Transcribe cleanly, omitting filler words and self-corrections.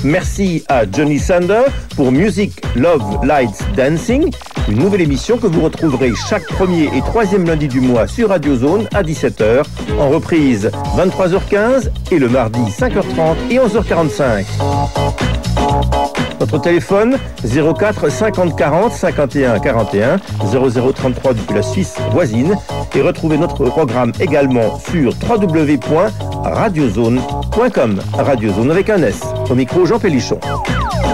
Merci à Johnny Sander pour Music, Love, Lights, Dancing, une nouvelle émission que vous retrouverez chaque premier et troisième lundi du mois sur Radio Zone à 17h, en reprise 23h15 et le mardi 5h30 et 11h45. Notre téléphone 04 50 40 51 41 0033 depuis la Suisse voisine et retrouvez notre programme également sur www.radiozone.com. Radio Zone avec un S. Au micro Jean Pélichon.